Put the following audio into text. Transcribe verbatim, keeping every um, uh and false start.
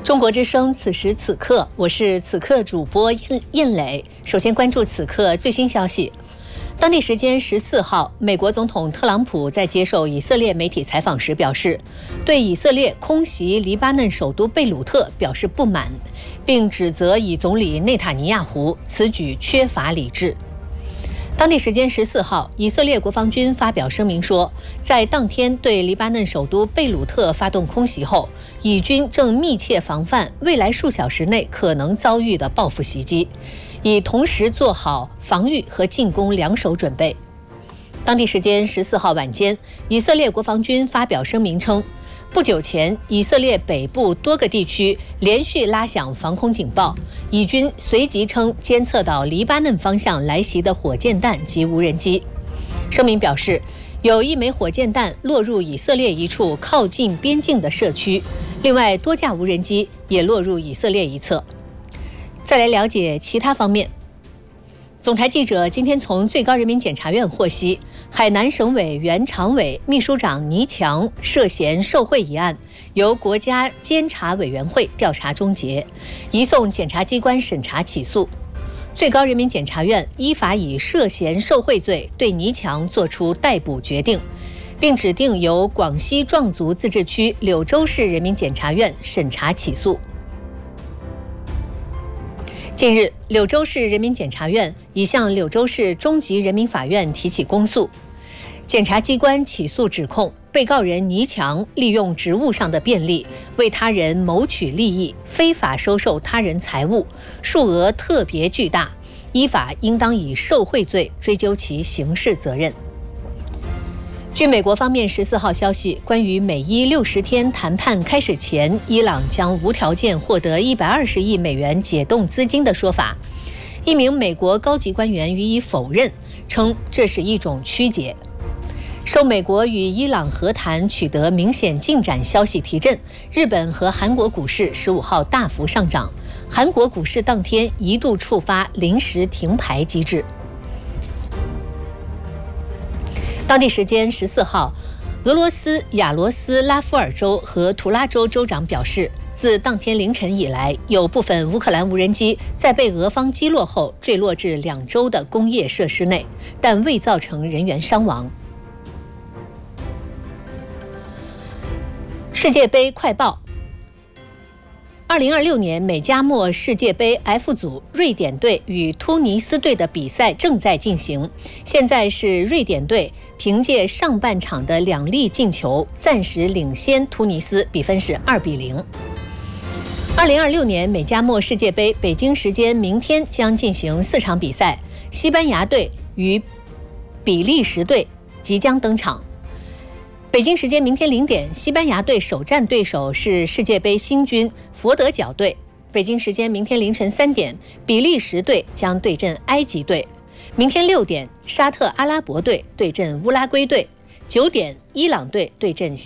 中国之声，此时此刻，我是此刻主播燕燕磊。首先关注此刻最新消息。当地时间十四号，美国总统特朗普在接受以色列媒体采访时表示，对以色列空袭黎巴嫩首都贝鲁特表示不满，并指责以总理内塔尼亚胡此举缺乏理智。当地时间十四号，以色列国防军发表声明说，在当天对黎巴嫩首都贝鲁特发动空袭后，以军正密切防范未来数小时内可能遭遇的报复袭击，以同时做好防御和进攻两手准备。当地时间十四号晚间，以色列国防军发表声明称，不久前，以色列北部多个地区连续拉响防空警报，以军随即称监测到黎巴嫩方向来袭的火箭弹及无人机。声明表示，有一枚火箭弹落入以色列一处靠近边境的社区，另外多架无人机也落入以色列一侧。再来了解其他方面。总台记者今天从最高人民检察院获悉，海南省委原常委、秘书长倪强涉嫌受贿一案，由国家监察委员会调查终结，移送检察机关审查起诉。最高人民检察院依法以涉嫌受贿罪对倪强作出逮捕决定，并指定由广西壮族自治区柳州市人民检察院审查起诉。近日，柳州市人民检察院已向柳州市中级人民法院提起公诉。检察机关起诉指控，被告人倪强利用职务上的便利，为他人谋取利益，非法收受他人财物，数额特别巨大，依法应当以受贿罪追究其刑事责任。据美国方面十四号消息，关于美伊六十天谈判开始前，伊朗将无条件获得一百二十亿美元解冻资金的说法，一名美国高级官员予以否认，称这是一种曲解。受美国与伊朗和谈取得明显进展消息提振，日本和韩国股市十五号大幅上涨，韩国股市当天一度触发临时停牌机制。当地时间十四号，俄罗斯亚罗斯拉夫尔州和图拉州州长表示，自当天凌晨以来，有部分乌克兰无人机在被俄方击落后坠落至两州的工业设施内，但未造成人员伤亡。世界杯快报。二零二六年美加墨世界杯 F 组，瑞典队与突尼斯队的比赛正在进行。现在是瑞典队凭借上半场的两粒进球，暂时领先突尼斯，比分是二比零。二零二六年美加墨世界杯，北京时间明天将进行四场比赛，西班牙队与比利时队即将登场。北京时间明天零点，西班牙队首战对手是世界杯新军佛得角队。北京时间明天凌晨三点，比利时队将对阵埃及队。明天六点，沙特阿拉伯队对阵乌拉圭队。九点，伊朗队对阵